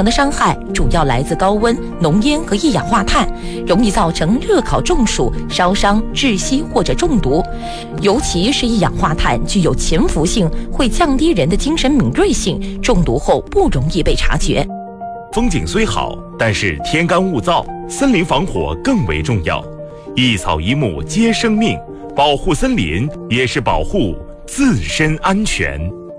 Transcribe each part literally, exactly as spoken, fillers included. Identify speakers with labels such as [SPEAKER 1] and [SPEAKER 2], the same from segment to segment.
[SPEAKER 1] 成的伤害主要来自高温、浓烟和一氧化碳，容易造成热烤中暑、烧伤、窒息或者中毒。尤其是一氧化碳具有潜伏性，会降低人的精神敏锐性，中毒后不容易被察觉。
[SPEAKER 2] 风景虽好，但是天干物燥，森林防火更为重要。一草一木皆生命，保护森林也是保护自身安全。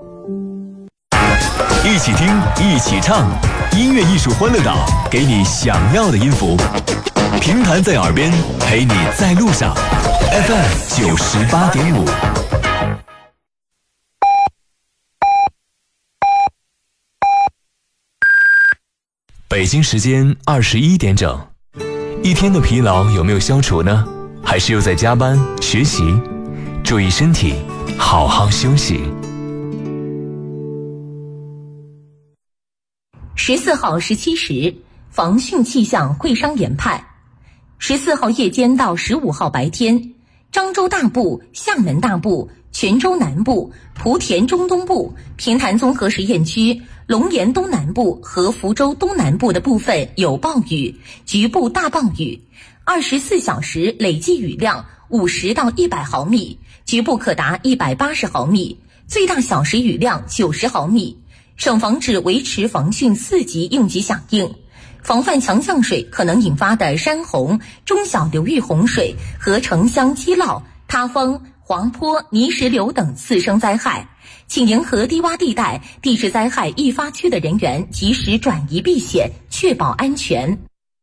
[SPEAKER 3] 一起听，一起唱，音乐艺术欢乐岛，给你想要的音符。平潭在耳边，陪你在路上。F M 九十八点五。北京时间二十一点整，一天的疲劳有没有消除呢？还是又在加班学习？注意身体，好好休息。
[SPEAKER 1] 十四号十七时，防汛气象会商研判。十四号夜间到十五号白天，漳州大部、厦门大部、泉州南部、莆田中东部、平潭综合实验区、龙岩东南部和福州东南部的部分有暴雨，局部大暴雨，二十四小时累计雨量五十到一百毫米，局部可达一百八十毫米，最大小时雨量九十毫米。省防指维持防汛四级应急响应，防范强降水可能引发的山洪、中小流域洪水和城乡积涝、塌方、滑坡、泥石流等次生灾害，请沿河低洼地带、地质灾害易发区的人员及时转移避险，确保安全。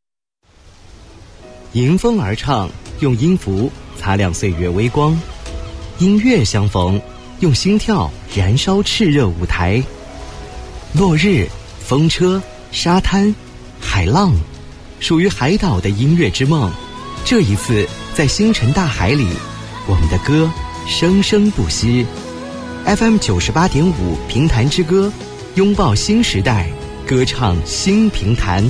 [SPEAKER 4] 迎风而唱，用音符擦亮岁月微光；音乐相逢，用心跳燃烧炽热舞台。落日、风车、沙滩、海浪，属于海岛的音乐之梦。这一次，在星辰大海里，我们的歌生生不息。F M 九十八点五平潭之歌，拥抱新时代，歌唱新平潭。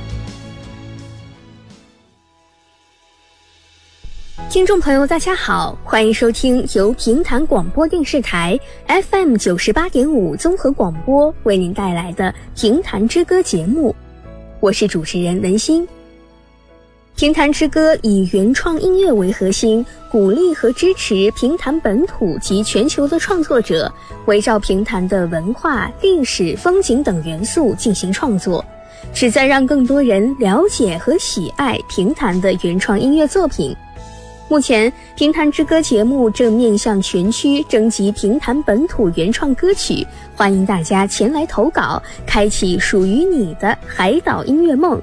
[SPEAKER 5] 听众朋友大家好，欢迎收听由平潭广播电视台 F M 九十八点五综合广播为您带来的平潭之歌节目，我是主持人文心。平潭之歌以原创音乐为核心，鼓励和支持平潭本土及全球的创作者围绕平潭的文化、历史、风景等元素进行创作，旨在让更多人了解和喜爱平潭的原创音乐作品。目前平潭之歌节目正面向全区征集平潭本土原创歌曲，欢迎大家前来投稿，开启属于你的海岛音乐梦。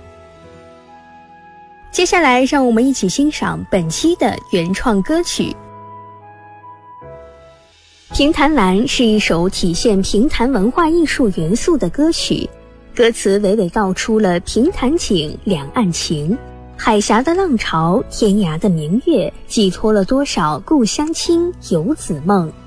[SPEAKER 5] 接下来让我们一起欣赏本期的原创歌曲。平潭蓝是一首体现平潭文化艺术元素的歌曲，歌词娓娓道出了平潭景、两岸情，海峡的浪潮，天涯的明月，寄托了多少故乡亲游子梦。